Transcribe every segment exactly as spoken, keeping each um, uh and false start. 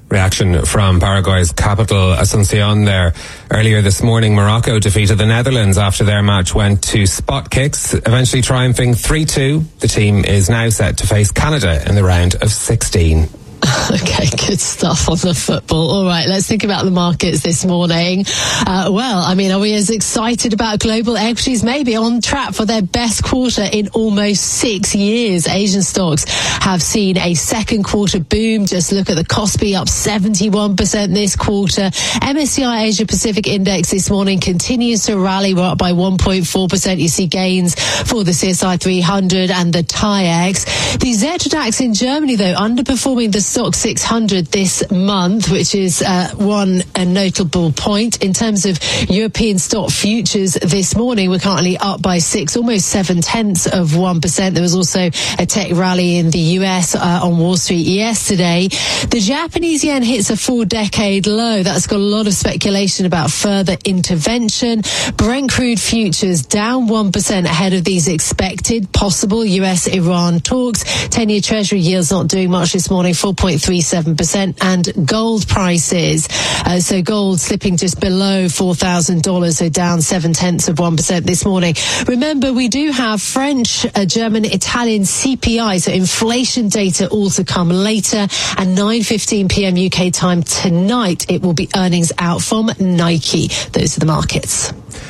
Reaction from Paraguay's capital, Asuncion there. Earlier this morning, Morocco defeated the Netherlands after their match went to spot kicks, eventually triumphing three two. The team is now set to face Canada in the round of sixteen. Okay, good stuff on the football. All right, let's think about the markets this morning. Uh, well, I mean, are we as excited about global equities? Maybe on track for their best quarter in almost six years. Asian stocks have seen a second quarter boom. Just look at the Kospi up seventy-one percent this quarter. M S C I Asia Pacific Index this morning continues to rally. We're up by one point four percent. You see gains for the C S I three hundred and the TAIEX. The Z DAX in Germany, though, underperforming the Stock six hundred this month, which is uh, one a notable point. In terms of European stock futures this morning, we're currently up by six, almost seven tenths of one percent. There was also a tech rally in the U S uh, on Wall Street yesterday. The Japanese yen hits a four-decade low. That's got a lot of speculation about further intervention. Brent crude futures down one percent ahead of these expected possible U S Iran talks. ten-year Treasury yields not doing much this morning, four point three seven percent, and gold prices. Uh, so gold slipping just below four thousand dollars, so down seven tenths of one percent this morning. Remember, we do have French, uh, German, Italian C P I, so inflation data all to come later. And nine fifteen p.m. U K time tonight, it will be earnings out from Nike. Those are the markets.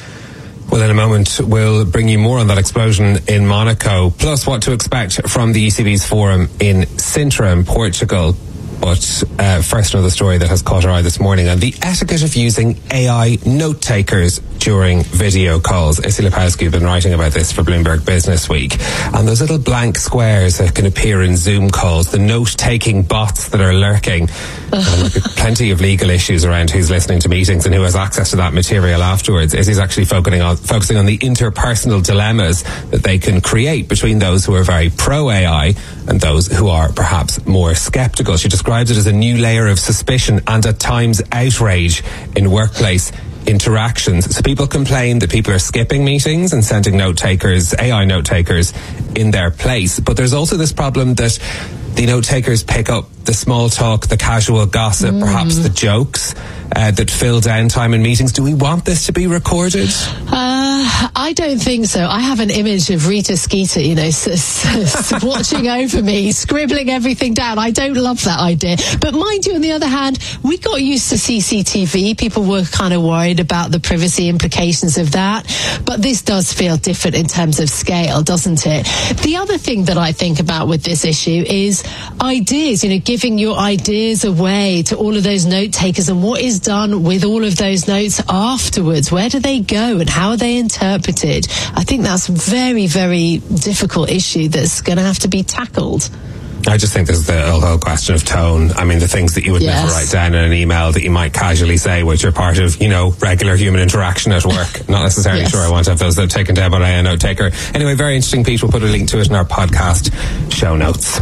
Well, in a moment, we'll bring you more on that explosion in Monaco, plus what to expect from the E C B's forum in Sintra in Portugal. But uh, first, another story that has caught our eye this morning on the etiquette of using A I note takers during video calls. Issy Lepowski has been writing about this for Bloomberg Business Week. And those little blank squares that can appear in Zoom calls, the note-taking bots that are lurking. And plenty of legal issues around who's listening to meetings and who has access to that material afterwards. Issy's actually focusing on, focusing on the interpersonal dilemmas that they can create between those who are very pro-A I and those who are perhaps more sceptical. She describes it as a new layer of suspicion and at times outrage in workplace interactions. So people complain that people are skipping meetings and sending note takers, A I note takers, in their place. But there's also this problem that the note takers pick up the small talk, the casual gossip, mm. perhaps the jokes uh, that fill downtime in meetings. Do we want this to be recorded? Uh, I don't think so. I have an image of Rita Skeeter, you know, s- s- s- watching over me, scribbling everything down. I don't love that idea. But mind you, on the other hand, we got used to C C T V. People were kind of worried about the privacy implications of that. But this does feel different in terms of scale, doesn't it? The other thing that I think about with this issue is ideas, you know, giving your ideas away to all of those note takers, and what is done with all of those notes afterwards. Where do they go and how are they interpreted? I think that's a very, very difficult issue that's going to have to be tackled. I just think there's the whole question of tone. I mean, the things that you would yes. never write down in an email that you might casually say, which are part of, you know, regular human interaction at work. Not necessarily yes. sure I want to have those that taken down by a note taker. Anyway, very interesting piece. We'll put a link to it in our podcast show notes.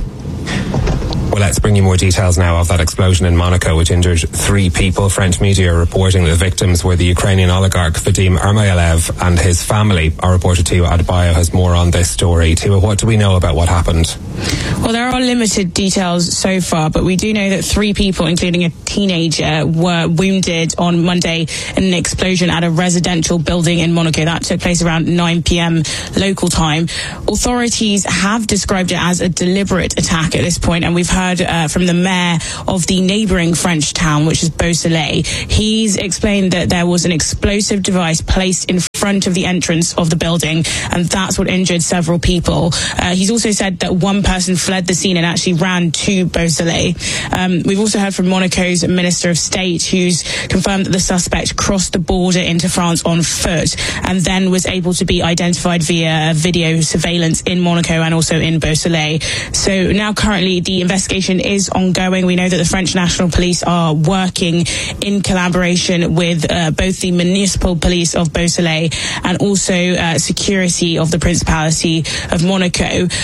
Well, let's bring you more details now of that explosion in Monaco, which injured three people. French media are reporting that the victims were the Ukrainian oligarch Vadim Ermoylev and his family. Our reporter Tua Adebayo has more on this story. Tua, what do we know about what happened? Well, there are limited details so far, but we do know that three people, including a teenager, were wounded on Monday in an explosion at a residential building in Monaco. That took place around nine p.m. local time. Authorities have described it as a deliberate attack at this point, and we've heard Uh, from the mayor of the neighbouring French town, which is Beausoleil. He's explained that there was an explosive device placed in front of the entrance of the building, and that's what injured several people. Uh, he's also said that one person fled the scene and actually ran to Beausoleil. Um, we've also heard from Monaco's Minister of State, who's confirmed that the suspect crossed the border into France on foot and then was able to be identified via video surveillance in Monaco and also in Beausoleil. So now currently the investigation is ongoing. We know that the French National Police are working in collaboration with uh, both the municipal police of Beausoleil and also uh, security of the Principality of Monaco.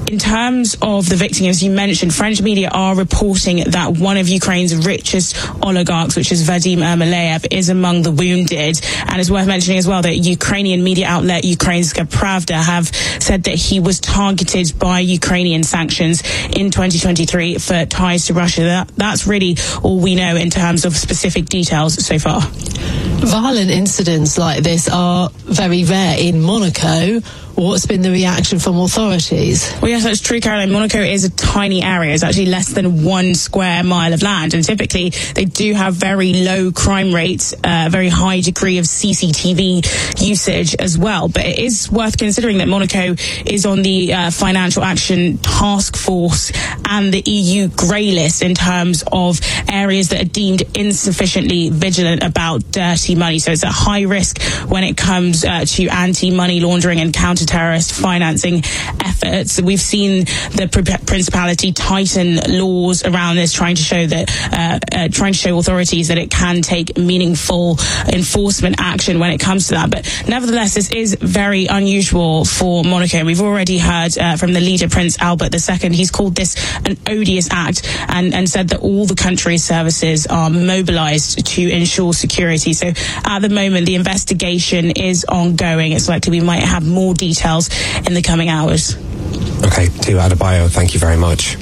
in terms of the victim, as you mentioned, French media are reporting that one of Ukraine's richest oligarchs, which is Vadim Ermolaev, is among the wounded. And it's worth mentioning as well that Ukrainian media outlet Ukrainska Pravda have said that he was targeted by Ukrainian sanctions in twenty twenty-three for ties to Russia. That, that's really all we know in terms of specific details so far. Violent incidents like this are very rare in Monaco. What's been the reaction from authorities? Well, yes, that's true, Caroline. Monaco is a tiny area. It's actually less than one square mile of land. And typically, they do have very low crime rates, a uh, very high degree of C C T V usage as well. But it is worth considering that Monaco is on the uh, Financial Action Task Force and the E U grey list in terms of areas that are deemed insufficiently vigilant about dirty money. So it's at high risk when it comes uh, to anti-money laundering and counter terrorist financing efforts. We've seen the principality tighten laws around this, trying to show that, uh, uh, trying to show authorities that it can take meaningful enforcement action when it comes to that. But nevertheless, this is very unusual for Monaco. We've already heard uh, from the leader, Prince Albert the Second. He's called this an odious act and, and said that all the country's services are mobilized to ensure security. So at the moment, the investigation is ongoing. It's likely we might have more details in the coming hours. Okay, Tua Adebayo, thank you very much.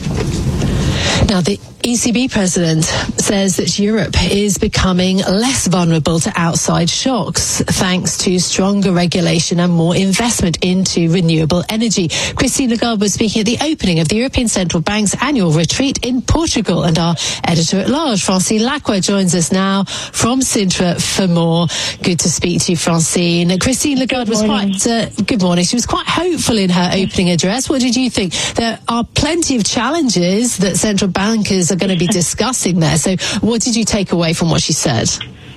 Now, the E C B president says that Europe is becoming less vulnerable to outside shocks thanks to stronger regulation and more investment into renewable energy. Christine Lagarde was speaking at the opening of the European Central Bank's annual retreat in Portugal, and our editor-at-large, Francine Lacqua, joins us now from Sintra for more. Good to speak to you, Francine. Christine Lagarde was quite, uh, good morning, she was quite hopeful in her opening address. What did you think? There are plenty of challenges that central bankers are going to be discussing there. So what did you take away from what she said?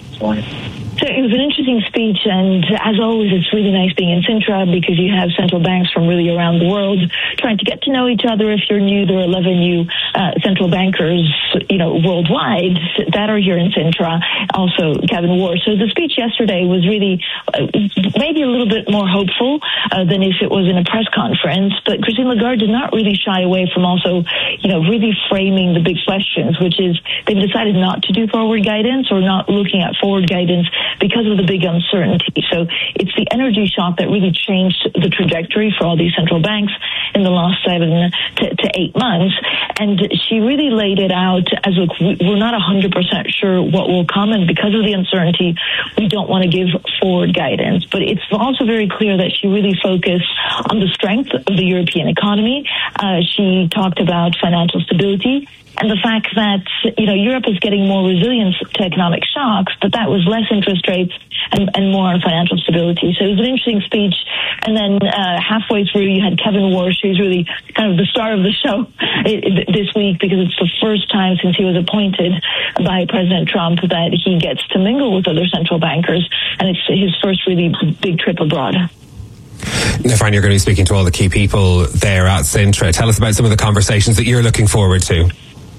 So it was an interesting speech, and as always, it's really nice being in Sintra because you have central banks from really around the world trying to get to know each other. If you're new, there are eleven new uh, central bankers, you know, worldwide that are here in Sintra. Also, Kevin Warsh. So the speech yesterday was really uh, maybe a little bit more hopeful uh, than if it was in a press conference. But Christine Lagarde did not really shy away from also, you know, really framing the big questions, which is they've decided not to do forward guidance or not looking at forward guidance because of the big uncertainty. So it's the energy shock that really changed the trajectory for all these central banks in the last seven to, to eight months. And she really laid it out as, look, we're not one hundred percent sure what will come, and because of the uncertainty, we don't want to give forward guidance. But it's also very clear that she really focused on the strength of the European economy. Uh, she talked about financial stability and the fact that, you know, Europe is getting more resilient to economic shocks, but that was less interest rates and, and more on financial stability. So it was an interesting speech. And then uh, halfway through, you had Kevin Warsh, who's really kind of the star of the show this week because it's the first time since he was appointed by President Trump that he gets to mingle with other central bankers, and it's his first really big trip abroad. Now, Fran, you're going to be speaking to all the key people there at Sintra. Tell us about some of the conversations that you're looking forward to.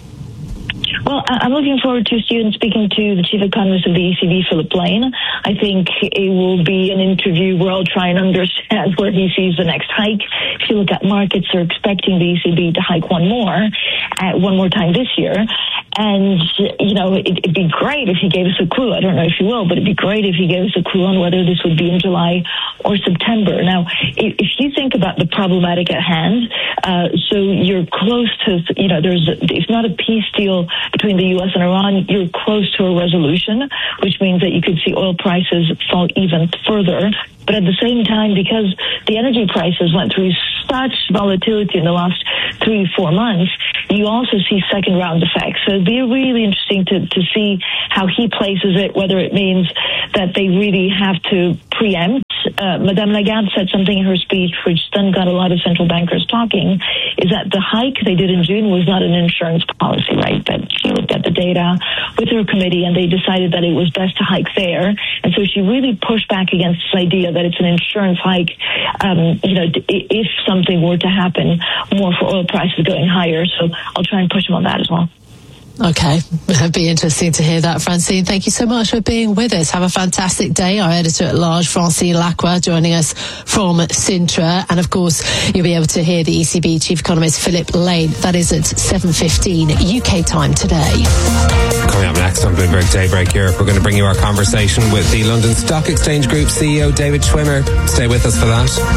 Well, I'm looking forward to Stephen speaking to the chief economist of the E C B, Philip Lane. I think it will be an interview where I'll try and understand where he sees the next hike. If you look at markets, they're expecting the E C B to hike one more, uh, one more time this year. And, you know, it, it'd be great if he gave us a clue. I don't know if he will, but it'd be great if he gave us a clue on whether this would be in July or September. Now, if, if you think about the problematic at hand, uh, so you're close to, you know, there's, it's not a peace deal between the U S and Iran, you're close to a resolution, which means that you could see oil prices fall even further. But at the same time, because the energy prices went through such volatility in the last three, four months, you also see second round effects. So it'd be really interesting to, to see how he places it, whether it means that they really have to preempt. Uh, Madame Lagarde said something in her speech, which then got a lot of central bankers talking, is that the hike they did in June was not an insurance policy, right? That she looked at the data with her committee and they decided that it was best to hike there. And so she really pushed back against this idea that it's an insurance hike, um, you know, if something were to happen more for oil prices going higher. So I'll try and push him on that as well. Okay, it'd be interesting to hear that, Francine. Thank you so much for being with us. Have a fantastic day. Our editor-at-large, Francine Lacqua, joining us from Sintra. And, of course, you'll be able to hear the E C B Chief Economist Philip Lane. That is at seven fifteen U K time today. Coming up next on Bloomberg Daybreak Europe, we're going to bring you our conversation with the London Stock Exchange Group C E O, David Schwimmer. Stay with us for that.